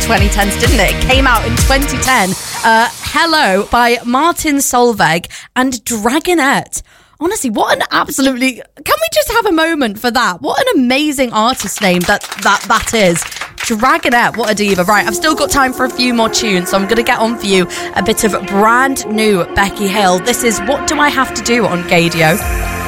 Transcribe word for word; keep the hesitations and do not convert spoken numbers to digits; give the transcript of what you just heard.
twenty tens, didn't it? It came out in twenty ten. Uh, Hello by Martin Solveig and Dragonette. Honestly, what an absolutely... Can we just have a moment for that? What an amazing artist name that that, that is. Dragonette, what a diva. Right, I've still got time for a few more tunes, so I'm going to get on for you a bit of brand new Becky Hill. This is What Do I Have to Do on Gaydio.